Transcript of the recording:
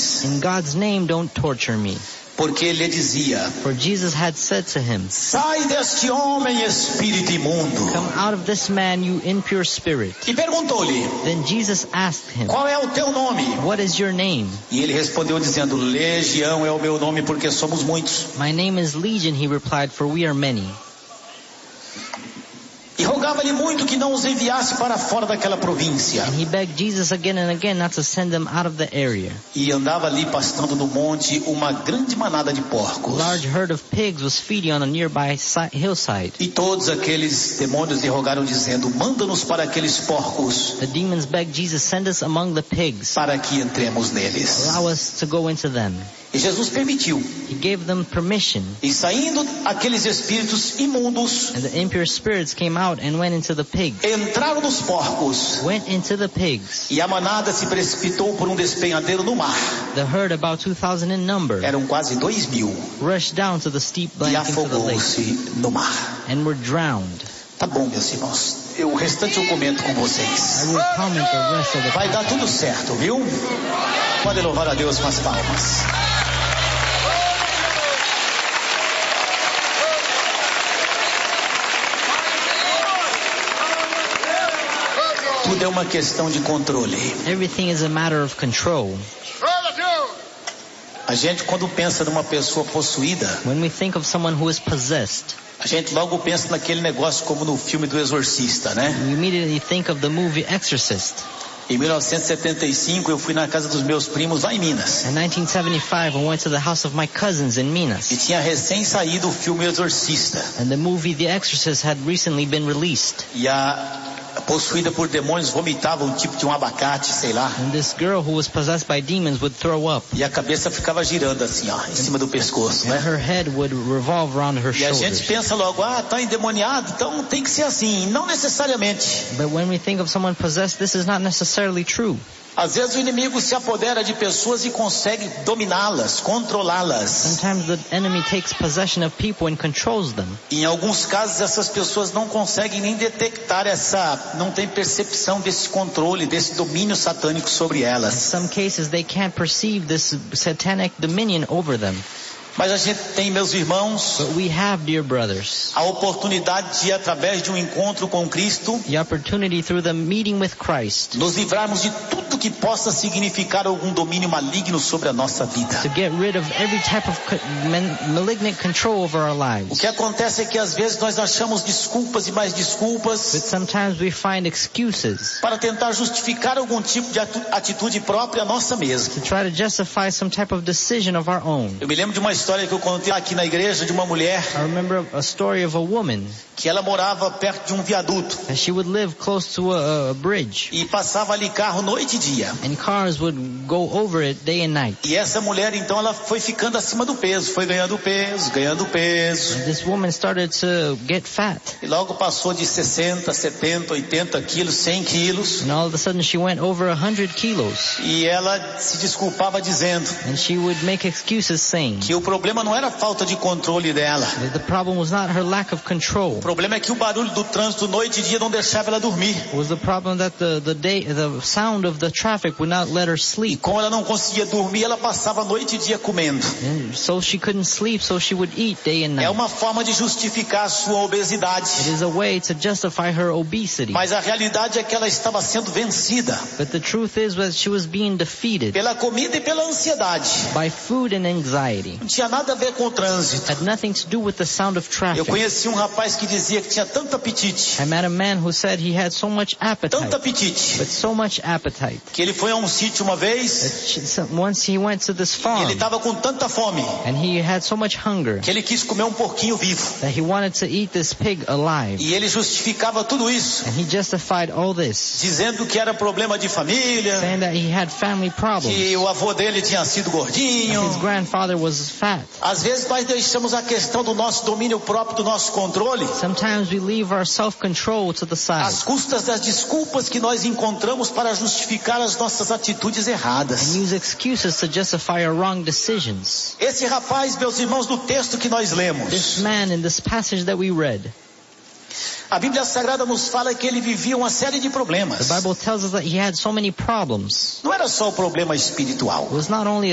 homens. In God's name, don't torture me. Porque ele dizia: For Jesus had said to him, sai deste homem, espírito imundo. come out of this man, you impure spirit. E perguntou-lhe: Then Jesus asked him, qual é o teu nome? what is your name? E ele respondeu dizendo: Legião é o meu nome, porque somos muitos. My name is Legion, he replied, for we are many. E rogava-lhe muito que não os enviasse para fora daquela província. And he begged Jesus again and again not to send them out of the area. E andava ali pastando no monte uma grande manada de A porcos. large herd of pigs was feeding on a nearby hillside. E todos aqueles demônios lhe rogaram dizendo: manda-nos para aqueles porcos, The demons begged Jesus, send us among the pigs. para que entremos neles. Allow us to go into them. E Jesus permitiu. He gave them permission. E saindo aqueles espíritos imundos, And the impure spirits came out and went into the pigs. entraram nos porcos. Went into the pigs. E a manada se precipitou por um despenhadeiro no mar. The herd, about 2,000 in number, Eram quase 2.000. rushed down to the steep E bank into the lake afogou-se no mar. and were drowned. Tá bom, meus irmãos. O restante eu comento com vocês. I will comment the rest of the Vai dar tudo certo, viu? Pode louvar a Deus com as palmas. Tudo é uma questão de controle. Everything is a matter of control. A gente, quando pensa numa pessoa possuída, When we think of someone who is possessed, a gente logo pensa naquele negócio como no filme do Exorcista, né? we immediately think of the movie Exorcist. Em 1975 eu fui na casa dos meus primos lá em Minas. In 1975, I went to the house of my cousins in E Minas. tinha recém saído o filme Exorcista. And the movie The Exorcist had recently been released. E a possuída por demônios vomitava um tipo de um abacate, sei lá. And this girl who was possessed by demons would throw up. E a cabeça ficava girando assim, ó, em cima do pescoço, And né? her head would revolve around her E a gente shoulders. pensa logo, tá endemoniado, então tem que ser assim. Não necessariamente. But when we think of someone possessed, this is not necessarily true. Às vezes o inimigo se apodera de pessoas e consegue dominá-las, controlá-las. Sometimes the enemy takes possession of people and controls them. Em alguns casos essas pessoas não conseguem nem detectar não tem percepção desse controle, desse domínio satânico sobre In elas. some cases, they can't perceive this satanic dominion over them. Mas a gente tem, meus irmãos, But we have, dear brothers, a oportunidade de, através de um encontro com Cristo, the opportunity through the meeting with Christ nos livrarmos de tudo que possa significar algum domínio maligno sobre a nossa vida. to get rid of every type of malignant control over our O lives. que acontece é que às vezes nós achamos desculpas e mais desculpas But sometimes we find excuses para tentar justificar algum tipo de atitude própria nossa mesma. to try to justify some type of decision of our own. Eu me lembro de uma história que eu contei aqui na igreja de uma mulher I remember a story of a woman, que ela morava perto de um viaduto and she would live close to a bridge, e passava ali carro noite e dia. and cars would go over it day and night. E essa mulher então ela foi ficando acima do peso, foi ganhando peso, ganhando peso. And this woman started to get fat, E logo passou de 60, 70, 80 quilos, 100 quilos. and all of a sudden she went over 100 kilos, E ela se desculpava dizendo and she would make excuses saying que o problema não era a falta de controle dela. that the problem was not her lack of control. O problema é que o barulho do trânsito noite e dia não deixava ela dormir. It was the problem that the sound of the traffic would not let her E sleep. como ela não conseguia dormir, ela passava a noite e dia comendo. And so she couldn't sleep, so she would eat day and É night. uma forma de justificar a sua obesidade. It is a way to justify her obesity. Mas a realidade é que ela estava sendo vencida But the truth is that she was being defeated pela comida e pela ansiedade. by food and anxiety. Não tinha nada a ver com o trânsito. Had nothing to do with the sound of Eu traffic. conheci um rapaz que dizia que tinha tanto apetite, I met a man who said he had so much tanto appetite, apetite, but so much appetite, que ele foi a um sítio uma vez that once he went to this e farm ele estava com tanta fome and he had so much hunger que ele quis comer um porquinho vivo. that he wanted to eat this pig alive. E ele justificava tudo isso, And he justified all this, dizendo que era problema de família, saying that he had family problems. que o avô dele tinha sido gordinho. His grandfather was fat. Às vezes nós deixamos a questão do nosso domínio próprio, do nosso controle, Sometimes we leave our self-control to the side às custas das desculpas que nós encontramos para justificar as nossas atitudes erradas. and use excuses to justify our wrong decisions. Esse rapaz, meus irmãos, do texto que nós This lemos, man in this passage that we read, a Bíblia Sagrada nos fala que ele vivia uma série de problemas. the Bible tells us that he had so many problems. Não era só o problema espiritual. It was not only